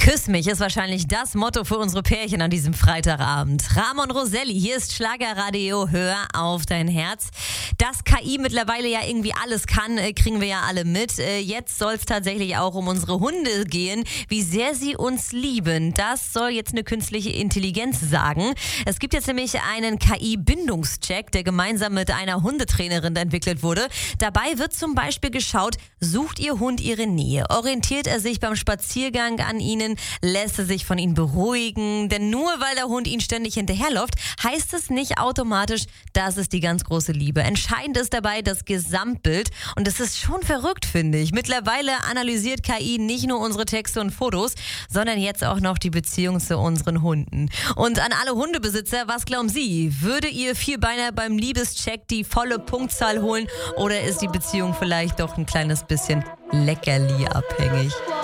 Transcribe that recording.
Küss mich ist wahrscheinlich das Motto für unsere Pärchen an diesem Freitagabend. Ramon Roselli, hier ist Schlagerradio, hör auf dein Herz. Dass KI mittlerweile ja irgendwie alles kann, kriegen wir ja alle mit. Jetzt soll es tatsächlich auch um unsere Hunde gehen, wie sehr sie uns lieben. Das soll jetzt eine künstliche Intelligenz sagen. Es gibt jetzt nämlich einen KI-Bindungscheck, der gemeinsam mit einer Hundetrainerin entwickelt wurde. Dabei wird zum Beispiel geschaut, sucht Ihr Hund Ihre Nähe? Orientiert er sich beim Spaziergang an Ihnen? Lässt er sich von Ihnen beruhigen? Denn nur weil der Hund Ihnen ständig hinterherläuft, heißt es nicht automatisch, das ist die ganz große Liebe. Entscheidend ist dabei das Gesamtbild und das ist schon verrückt, finde ich. Mittlerweile analysiert KI nicht nur unsere Texte und Fotos, sondern jetzt auch noch die Beziehung zu unseren Hunden. Und an alle Hundebesitzer, was glauben Sie? Würde Ihr Vierbeiner beim Liebescheck die volle Punktzahl holen oder ist die Beziehung vielleicht doch ein kleines bisschen leckerli abhängig?